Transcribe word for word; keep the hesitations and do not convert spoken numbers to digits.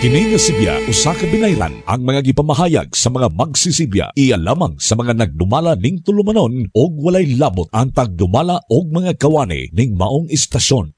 Kini nga Sibya usa ka binayran ang mga gipamahayag sa mga magsisibya iya lamang sa mga nagdumala ning tulumanon og walay labot ang pagdumala og mga kawani ning maong istasyon.